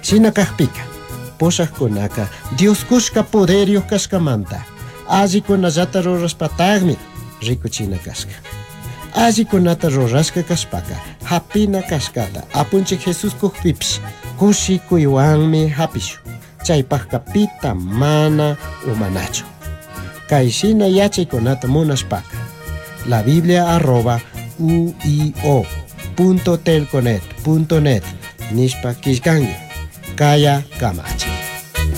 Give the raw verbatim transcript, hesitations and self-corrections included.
China kajpika, posas kunaka, Dios kushka poderio kaskamanta, azi kunallata ruraspatagmi, rico China kaska. Azi kunata ruraska kaspaka, hapina kaskata, apunchik Jesus kukpips, kushi kuywanmi hapishu, chaypakapita mana umanacho. Kaishina yachaykunata munashpaka, la Biblia arroba uio punto telconet punto net nishpa kishkangi, kaya kama.